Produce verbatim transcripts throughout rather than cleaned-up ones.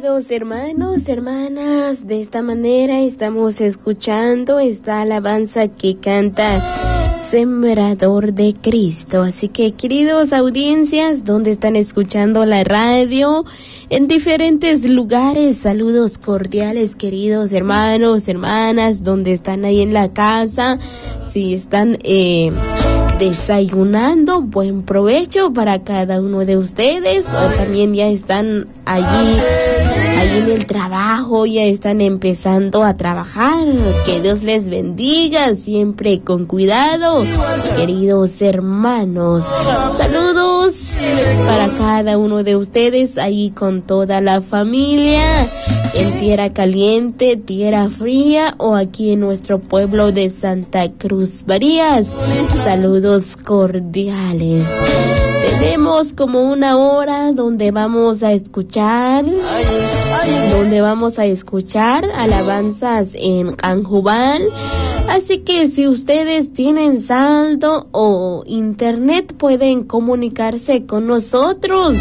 Queridos hermanos, hermanas, de esta manera estamos escuchando esta alabanza que canta Sembrador de Cristo. Así que, queridos audiencias, donde están escuchando la radio, en diferentes lugares, saludos cordiales, queridos hermanos, hermanas, donde están ahí en la casa, si están eh, desayunando, buen provecho para cada uno de ustedes, o también ya están allí, allí en el trabajo, ya están empezando a trabajar. Que Dios les bendiga, siempre con cuidado, queridos hermanos. Saludos para cada uno de ustedes, ahí con toda la familia, en tierra caliente, tierra fría, o aquí en nuestro pueblo de Santa Cruz Barías. Saludos cordiales. Tenemos como una hora donde vamos a escuchar, donde vamos a escuchar alabanzas en Canjubal. Así que si ustedes tienen saldo o internet, pueden comunicarse con nosotros.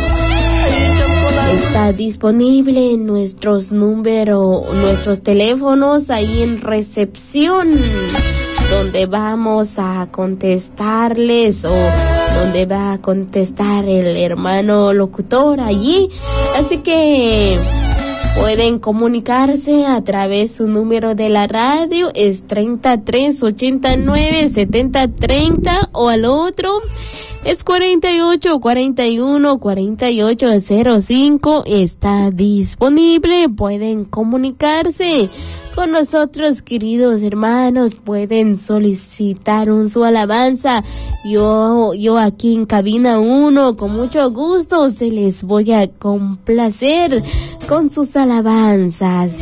Está disponible en nuestros números, nuestros teléfonos ahí en recepción, donde vamos a contestarles, o donde va a contestar el hermano locutor allí. Así que pueden comunicarse a través de su número de la radio, es treinta y tres ochenta y nueve setenta treinta, o al otro es cuarenta y ocho cuarenta y uno cuarenta y ocho cero cinco. Está disponible, pueden comunicarse con nosotros, queridos hermanos, pueden solicitar un su alabanza. Yo, yo aquí en cabina uno, con mucho gusto se les voy a complacer con sus alabanzas.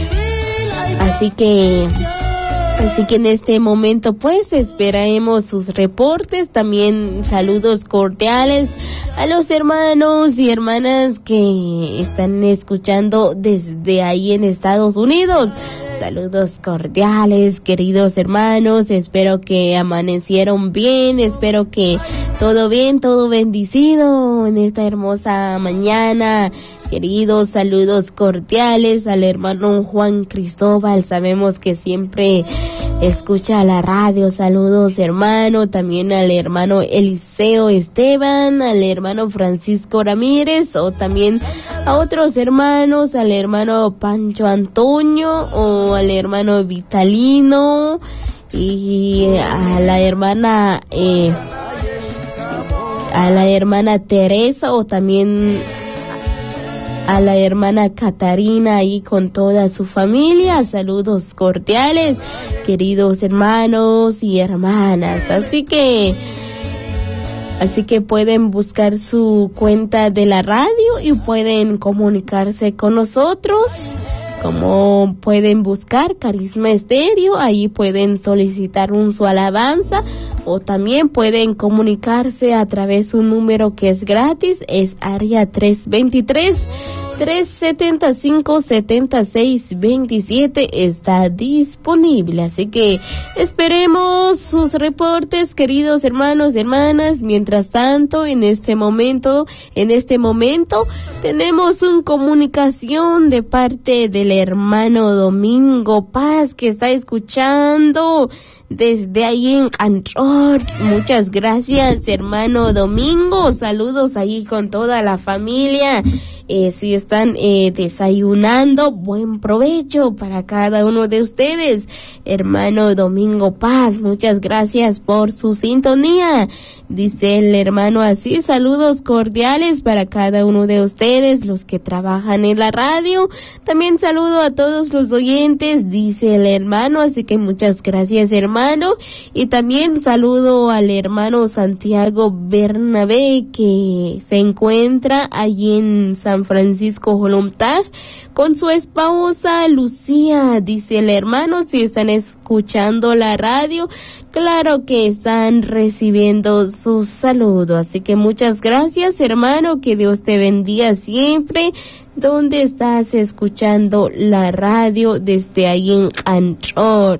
Así que, así que en este momento pues esperaremos sus reportes. También saludos cordiales a los hermanos y hermanas que están escuchando desde ahí en Estados Unidos. Saludos cordiales, queridos hermanos. Espero que amanecieron bien, espero que todo bien, todo bendecido en esta hermosa mañana. Queridos saludos cordiales al hermano Juan Cristóbal, sabemos que siempre escucha la radio. Saludos, hermano. También al hermano Eliseo Esteban, al hermano Francisco Ramírez, o también a otros hermanos, al hermano Pancho Antonio, o al hermano Vitalino, y a la hermana eh, a la hermana Teresa, o también a la hermana Catarina ahí con toda su familia. Saludos cordiales, queridos hermanos y hermanas. Así que Así que pueden buscar su cuenta de la radio y pueden comunicarse con nosotros. Como pueden buscar Carisma Estéreo, ahí pueden solicitar un su alabanza, o también pueden comunicarse a través de un número que es gratis, es área tres veintitrés, tres setenta y cinco, setenta y seis veintisiete, está disponible. Así que esperemos sus reportes, queridos hermanos y hermanas. Mientras tanto, en este momento, en este momento, tenemos una comunicación de parte del hermano Domingo Paz, que está escuchando desde ahí en Antror. Muchas gracias, hermano Domingo. Saludos ahí con toda la familia. Eh, si están eh, desayunando, buen provecho para cada uno de ustedes, hermano Domingo Paz. Muchas gracias por su sintonía. Dice el hermano así: saludos cordiales para cada uno de ustedes, los que trabajan en la radio. También saludo a todos los oyentes, dice el hermano. Así que muchas gracias, hermano. Y también saludo al hermano Santiago Bernabé, que se encuentra allí en San Francisco Jolontá con su esposa Lucía. Dice el hermano, si están escuchando la radio, claro que están recibiendo su saludo. Así que muchas gracias, hermano, que Dios te bendiga siempre donde estás escuchando la radio desde ahí en Antror.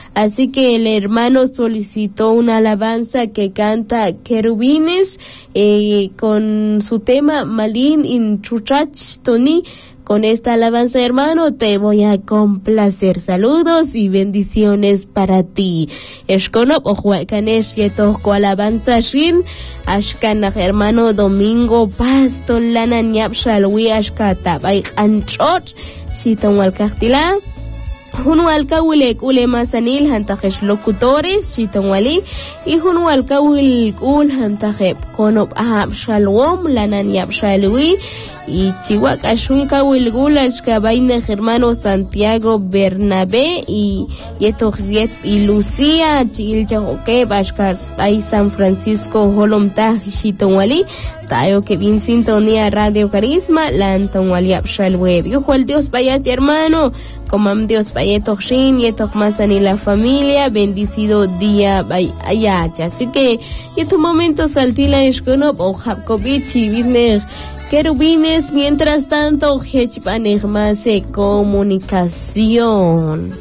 Así que el hermano solicitó una alabanza que canta Querubines eh, con su tema Malin in Chuchach Toni. Con esta alabanza, hermano, te voy a complacer. Saludos y bendiciones para ti. Eshkonop ojuakanesh yetohko alabanza shin. Ashkanach, hermano, Domingo Paston lana nyapshalwi ashkata. Baik anchot. Shiton walkachtila. Junu alkawilek ulema sanil hantajesh locutores chitonwali y junu alkawil ul hantajeb konop ahab shalwom lanan yab shalwi y chihuak ashunka wilgulach kabaina hermano Santiago Bernabé y yetoxiet y Lucía chilchajoke bashkas ay San Francisco holomtaj chitonwali tayo que bien sintonía Radio Carisma lantonwali yab shalweb y el Dios vaya hermano comam Dios vaya toxin y toxmasan y la familia bendecido día vaya así que y tu momento saltila esconop o japkovich y bisner querubines mientras tanto hechpanegmase comunicación.